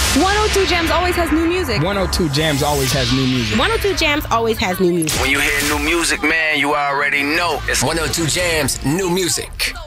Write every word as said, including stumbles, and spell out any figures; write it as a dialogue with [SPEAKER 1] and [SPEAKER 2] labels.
[SPEAKER 1] one oh two Jams always has new music.
[SPEAKER 2] one oh two Jams always has new music.
[SPEAKER 3] one oh two Jams always has new music.
[SPEAKER 4] When you hear new music, man, you already know.
[SPEAKER 5] It's one oh two Jams, new music.